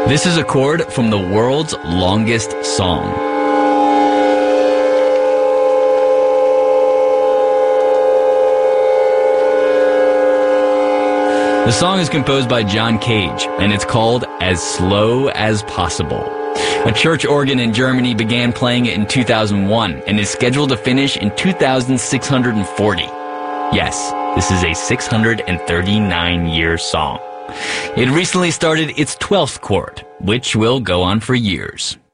This is a chord from the world's longest song. The song is composed by John Cage, and it's called As Slow as Possible. A church organ in Germany began playing it in 2001 and is scheduled to finish in 2640. Yes, this is a 639-year song. It recently started its 12th chord, which will go on for years.